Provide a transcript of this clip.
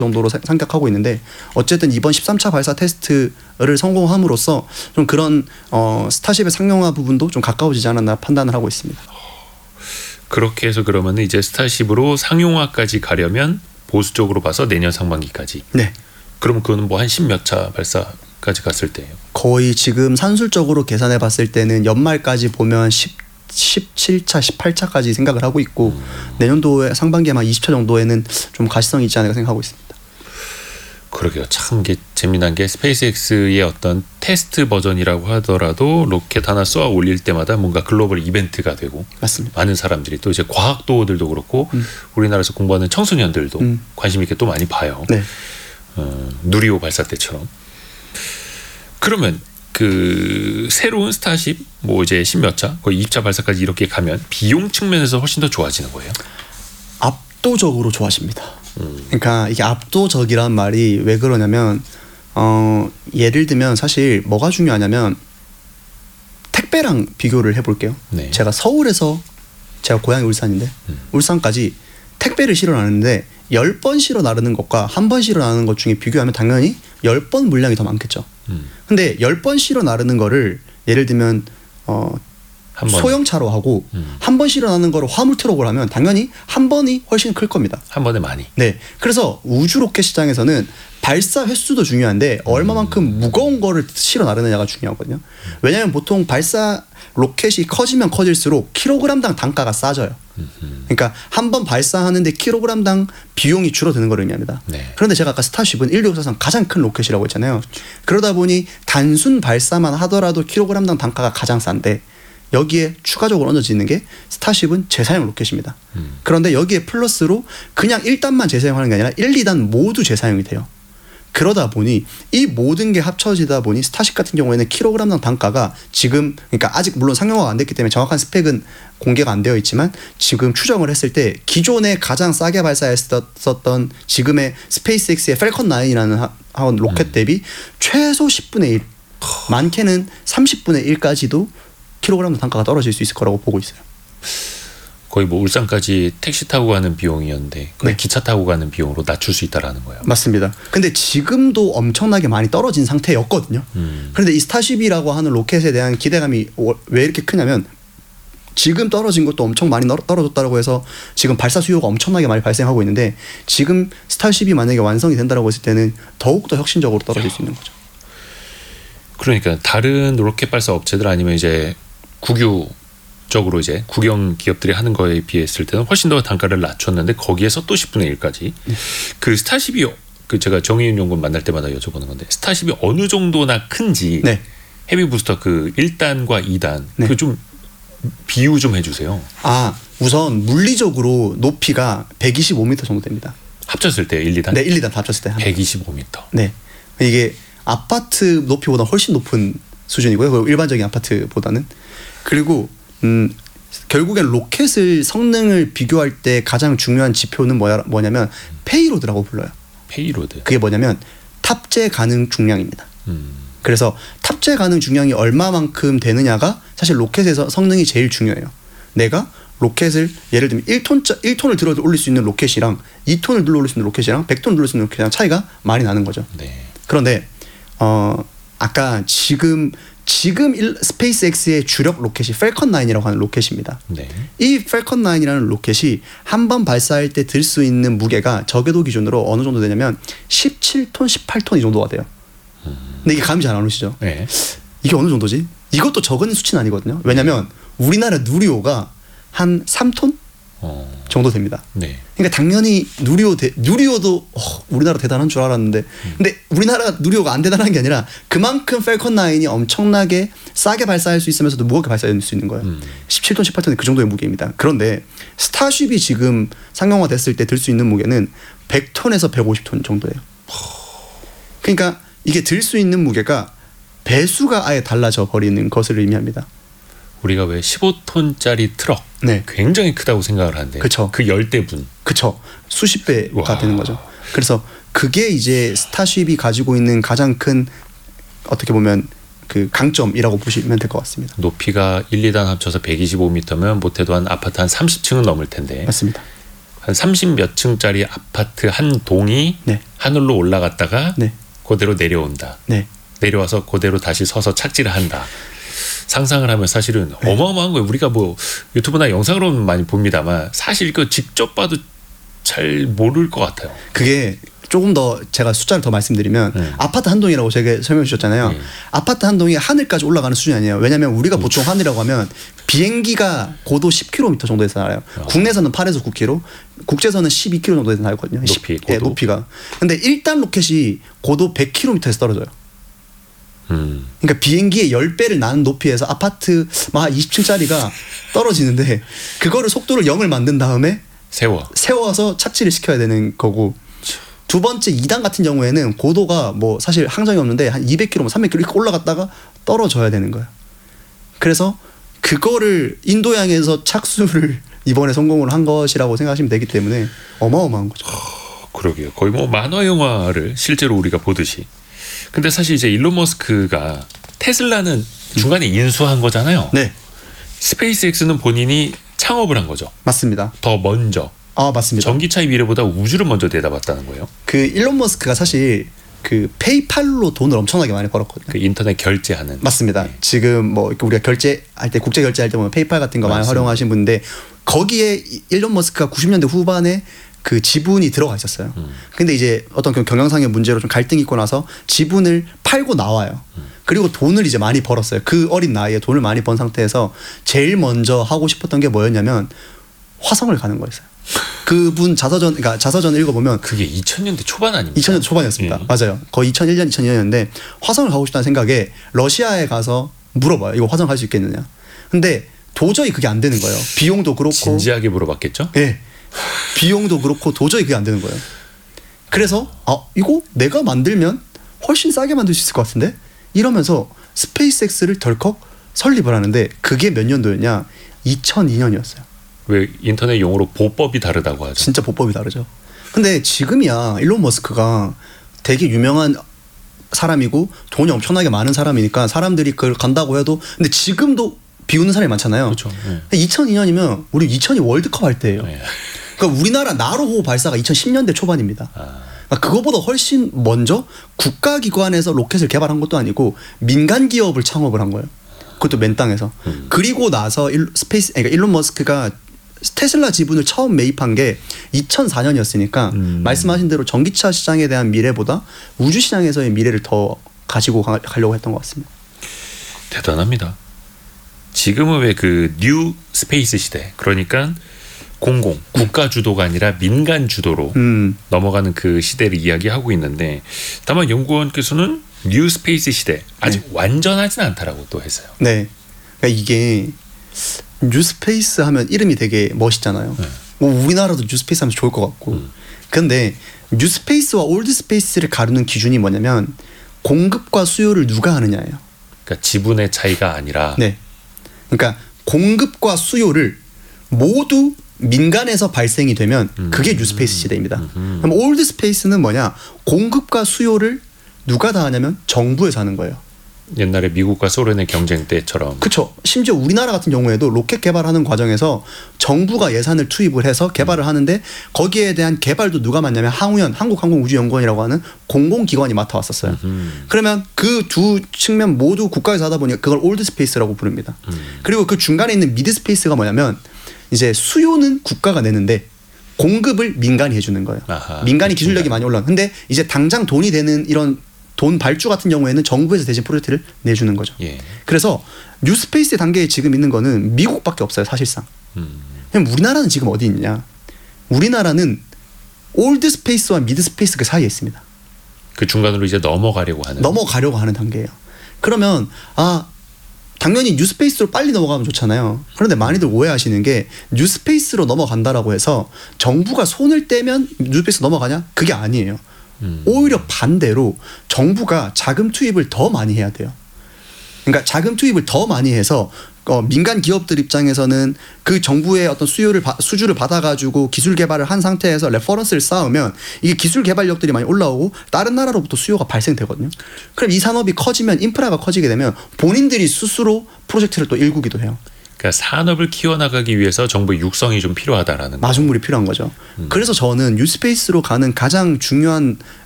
정도로 생각하고 있는데 어쨌든 이번 13차 발사 테스트를 성공함으로써 좀 그런 스타쉽의 상용화 부분도 좀 가까워지지 않았나 판단을 하고 있습니다. 그렇게 해서 그러면 이제 스타쉽으로 상용화까지 가려면 보수적으로 봐서 내년 상반기까지. 네. 그러면 그거는 뭐 한 10몇 차 발사까지 갔을 때예요. 거의 지금 산술적으로 계산해 봤을 때는 연말까지 보면 17차, 18차까지 생각을 하고 있고 내년도에 상반기에만 20차 정도에는 좀 가시성이 있지 않을까 생각하고 있습니다. 그러게요. 참 이게 재미난 게 스페이스X의 어떤 테스트 버전이라고 하더라도 로켓 하나 쏘아 올릴 때마다 뭔가 글로벌 이벤트가 되고 맞습니다. 많은 사람들이 또 이제 과학도들도 그렇고 우리나라에서 공부하는 청소년들도 관심 있게 또 많이 봐요. 네. 누리호 발사 때처럼. 그러면 그 새로운 스타쉽 뭐 이제 10몇 차 거의 20차 발사까지 이렇게 가면 비용 측면에서 훨씬 더 좋아지는 거예요? 압도적으로 좋아집니다. 그러니까 이게 압도적이란 말이 왜 그러냐면 예를 들면 사실 뭐가 중요하냐면 택배랑 비교를 해볼게요. 네. 제가 서울에서 제가 고향이 울산인데 울산까지 택배를 실어 나르는데 10번 실어 나르는 것과 한 번 실어 나르는 것 중에 비교하면 당연히 10번 물량이 더 많겠죠. 근데 10번 실어 나르는 거를 예를 들면 소형차로 하고 한 번 실어 나르는 거를 화물 트럭으로 하면 당연히 한 번이 훨씬 클 겁니다. 한 번에 많이. 네. 그래서 우주 로켓 시장에서는 발사 횟수도 중요한데 얼마만큼 무거운 거를 실어 나르느냐가 중요하거든요. 왜냐하면 보통 발사 로켓이 커지면 커질수록 킬로그램당 단가가 싸져요. 그러니까 한 번 발사하는데 킬로그램당 비용이 줄어드는 걸 의미합니다. 네. 그런데 제가 아까 스타쉽은 인류 역사상 가장 큰 로켓이라고 했잖아요. 그러다 보니 단순 발사만 하더라도 킬로그램당 단가가 가장 싼데 여기에 추가적으로 얹어지는 게 스타쉽은 재사용 로켓입니다. 그런데 여기에 플러스로 그냥 1단만 재사용하는 게 아니라 1, 2단 모두 재사용이 돼요. 그러다 보니 이 모든 게 합쳐지다 보니 스타쉽 같은 경우에는 킬로그램당 단가가 지금 그러니까 아직 물론 상용화가 안 됐기 때문에 정확한 스펙은 공개가 안 되어 있지만 지금 추정을 했을 때 기존에 가장 싸게 발사했었던 지금의 스페이스X의 펠컨 9이라는 로켓 대비 최소 10분의 1 많게는 30분의 1까지도 킬로그램 단가가 떨어질 수 있을 거라고 보고 있어요. 거의 뭐 울산까지 택시 타고 가는 비용이었는데 거의 네. 기차 타고 가는 비용으로 낮출 수 있다라는 거예요. 맞습니다. 근데 지금도 엄청나게 많이 떨어진 상태였거든요. 그런데 이 스타쉽이라고 하는 로켓에 대한 기대감이 왜 이렇게 크냐면 지금 떨어진 것도 엄청 많이 떨어졌다고 해서 지금 발사 수요가 엄청나게 많이 발생하고 있는데 지금 스타쉽이 만약에 완성이 된다고 했을 때는 더욱더 혁신적으로 떨어질 수 있는 거죠. 그러니까 다른 로켓 발사 업체들 아니면 이제 국유적으로 이제 국영 기업들이 하는 거에 비했을 때는 훨씬 더 단가를 낮췄는데 거기에서 또 10분의 1까지. 그 스타쉽이 그 제가 정의윤 연구원 만날 때마다 여쭤보는 건데 스타쉽이 어느 정도나 큰지 네. 헤비 부스터 그 1단과 2단 네. 그 좀 비유 좀 해주세요. 우선 물리적으로 높이가 125m 정도 됩니다. 합쳤을 때 1, 2단? 네, 1, 2단 다 합쳤을 때 125m. 네. 이게 아파트 높이보다 훨씬 높은 수준이고요. 일반적인 아파트보다는. 그리고 결국엔 로켓을 성능을 비교할 때 가장 중요한 지표는 뭐냐면 페이로드라고 불러요. 페이로드. 그게 뭐냐면 탑재 가능 중량입니다. 그래서 탑재 가능 중량이 얼마만큼 되느냐가 사실 로켓에서 성능이 제일 중요해요. 내가 로켓을 예를 들면 1톤을 들어 올릴 수 있는 로켓이랑 2톤을 들어 올릴 수 있는 로켓이랑 100톤을 들어 올릴 수 있는 로켓이랑 차이가 많이 나는 거죠. 네. 그런데 아까 지금 스페이스X의 주력 로켓이 펠컨 9이라고 하는 로켓입니다. 네. 이 펠컨 9이라는 로켓이 한 번 발사할 때 들 수 있는 무게가 저궤도 기준으로 어느 정도 되냐면 17톤, 18톤 이 정도가 돼요. 근데 이게 감이 잘 안 오시죠? 네. 이게 어느 정도지? 이것도 적은 수치는 아니거든요. 왜냐하면 우리나라 누리호가 한 3톤 정도 됩니다. 네. 그러니까 당연히 누리호도 우리나라 대단한 줄 알았는데 근데 우리나라 누리호가 안 대단한 게 아니라 그만큼 펠컨 9이 엄청나게 싸게 발사할 수 있으면서도 무겁게 발사할 수 있는 거예요. 17톤, 18톤이 그 정도의 무게입니다. 그런데 스타쉽이 지금 상용화 됐을 때 들 수 있는 무게는 100톤에서 150톤 정도예요. 그러니까 이게 들 수 있는 무게가 배수가 아예 달라져 버리는 것을 의미합니다. 우리가 왜 15톤짜리 트럭 네. 굉장히 크다고 생각을 하는데 그쵸. 그 10대분. 그쵸. 수십 배가 와. 되는 거죠. 그래서 그게 이제 스타쉽이 가지고 있는 가장 큰 어떻게 보면 그 강점이라고 보시면 될 것 같습니다. 높이가 1, 2단 합쳐서 125m면 못해도 한 아파트 한 30층은 넘을 텐데 맞습니다. 한 30몇 층짜리 아파트 한 동이 네. 하늘로 올라갔다가 네. 그대로 내려온다. 네. 내려와서 그대로 다시 서서 착지를 한다. 상상을 하면 사실은 어마어마한 거예요. 우리가 뭐 유튜브나 영상으로는 많이 봅니다만 사실 그 직접 봐도 잘 모를 것 같아요. 그게 조금 더 제가 숫자를 더 말씀드리면 아파트 한 동이라고 제가 설명해 주셨잖아요. 아파트 한 동이 하늘까지 올라가는 수준이 아니에요. 왜냐하면 우리가 보통 하늘이라고 하면 비행기가 고도 10km 정도에서 날아요. 국내선은 8에서 9km, 국제선은 12km 정도에서 날거든요. 높이, 네, 높이가. 근데 1단 로켓이 고도 100km에서 떨어져요. 그러니까 비행기의 10배를 나는 높이에서 아파트 막 20층짜리가 떨어지는데 그거를 속도를 0을 만든 다음에 세워서 착지를 시켜야 되는 거고, 두 번째 2단 같은 경우에는 고도가 뭐 사실 항정이 없는데 한 200km, 300km 이렇게 올라갔다가 떨어져야 되는 거예요. 그래서 그거를 인도양에서 착수를 이번에 성공을 한 것이라고 생각하시면 되기 때문에 어마어마한 거죠. 그러게요. 거의 뭐 만화 영화를 실제로 우리가 보듯이. 근데 사실 이제 일론 머스크가 테슬라는 중간에 인수한 거잖아요. 네. 스페이스X는 본인이 창업을 한 거죠. 맞습니다. 더 먼저. 맞습니다. 전기차의 미래보다 우주를 먼저 내다봤다는 거예요. 그 일론 머스크가 사실 그 페이팔로 돈을 엄청나게 많이 벌었거든요. 그 인터넷 결제하는. 맞습니다. 네. 지금 뭐 우리가 결제할 때 국제 결제할 때 보면 페이팔 같은 거 많이 활용하신 분인데 거기에 일론 머스크가 90년대 후반에 그 지분이 들어가 있었어요. 근데 이제 어떤 경영상의 문제로 좀 갈등이 있고 나서 지분을 팔고 나와요. 그리고 돈을 이제 많이 벌었어요. 그 어린 나이에 돈을 많이 번 상태에서 제일 먼저 하고 싶었던 게 뭐였냐면 화성을 가는 거였어요. 그분 그러니까 자서전 읽어보면 그게 2000년대 초반 아닙니까? 2000년대 초반이었습니다. 맞아요. 거의 2001년, 2002년이었는데 화성을 가고 싶다는 생각에 러시아에 가서 물어봐요. 이거 화성 갈 수 있겠느냐. 근데 도저히 그게 안 되는 거예요. 비용도 그렇고. 진지하게 물어봤겠죠? 네. 비용도 그렇고 도저히 그게 안 되는 거예요. 그래서 이거 내가 만들면 훨씬 싸게 만들 수 있을 것 같은데? 이러면서 스페이스X를 덜컥 설립을 하는데 그게 몇 년도였냐? 2002년이었어요. 왜 인터넷 용어로 보법이 다르다고 하죠? 진짜 보법이 다르죠. 근데 지금이야 일론 머스크가 되게 유명한 사람이고 돈이 엄청나게 많은 사람이니까 사람들이 그걸 간다고 해도, 근데 지금도 비웃는 사람이 많잖아요. 그렇죠. 네. 2002년이면 우리 2002 월드컵 할 때예요. 네. 그러니까 우리나라 나로호 발사가 2010년대 초반입니다. 그러니까 그거보다 훨씬 먼저 국가기관에서 로켓을 개발한 것도 아니고 민간 기업을 창업을 한 거예요. 그것도 맨 땅에서. 그리고 나서 그러니까 일론 머스크가 테슬라 지분을 처음 매입한 게 2004년이었으니까 말씀하신 대로 전기차 시장에 대한 미래보다 우주 시장에서의 미래를 더 가지고 가려고 했던 것 같습니다. 대단합니다. 지금은 왜 그 뉴 스페이스 시대, 그러니까 국가 주도가 아니라 민간 주도로 넘어가는 그 시대를 이야기하고 있는데, 다만 연구원께서는 뉴 스페이스 시대 아직 완전하진 않다라고 또 했어요. 네, 그러니까 이게 뉴스페이스 하면 이름이 되게 멋있잖아요. 뭐 우리나라도 뉴스페이스 하면 좋을 것 같고. 근데 뉴스페이스와 올드스페이스를 가르는 기준이 뭐냐면 공급과 수요를 누가 하느냐예요. 그러니까 지분의 차이가 아니라. 네. 그러니까 공급과 수요를 모두 민간에서 발생이 되면 그게 뉴스페이스 시대입니다. 그럼 올드스페이스는 뭐냐? 공급과 수요를 누가 다 하냐면 정부에서 하는 거예요. 옛날에 미국과 소련의 경쟁 때처럼. 그렇죠. 심지어 우리나라 같은 경우에도 로켓 개발하는 과정에서 정부가 예산을 투입을 해서 개발을 하는데 거기에 대한 개발도 누가 맡냐면 항우연, 한국항공우주연구원이라고 하는 공공기관이 맡아왔었어요. 그러면 그 두 측면 모두 국가에서 하다 보니까 그걸 올드스페이스라고 부릅니다. 그리고 그 중간에 있는 미드스페이스가 뭐냐면 이제 수요는 국가가 내는데 공급을 민간이 해주는 거예요. 민간이 기술력이 많이 올라가. 근데 이제 당장 돈이 되는 이런 돈 발주 같은 경우에는 정부에서 대신 프로젝트를 내주는 거죠. 예. 그래서 뉴스페이스 단계에 지금 있는 거는 미국밖에 없어요, 사실상. 그럼 우리나라는 지금 어디 있냐? 우리나라는 올드 스페이스와 미드 스페이스 그 사이에 있습니다. 그 중간으로 이제 넘어가려고 하는 단계예요. 그러면 당연히 뉴스페이스로 빨리 넘어가면 좋잖아요. 그런데 많이들 오해하시는 게 뉴스페이스로 넘어간다라고 해서 정부가 손을 떼면 뉴스페이스 넘어가냐? 그게 아니에요. 오히려 반대로 정부가 자금 투입을 더 많이 해야 돼요. 그러니까 자금 투입을 더 많이 해서 민간 기업들 입장에서는 그 정부의 어떤 수주를 받아가지고 기술 개발을 한 상태에서 레퍼런스를 쌓으면 이게 기술 개발력들이 많이 올라오고 다른 나라로부터 수요가 발생되거든요. 그럼 이 산업이 커지면 인프라가 커지게 되면 본인들이 스스로 프로젝트를 또 일구기도 해요. 그러니까 산업을 키워나가기 위해서 정부의 육성이 좀 필요하다라는 마중물이 필요한 거죠. 그래서 저는 뉴스페이스로 가는 가장 중요한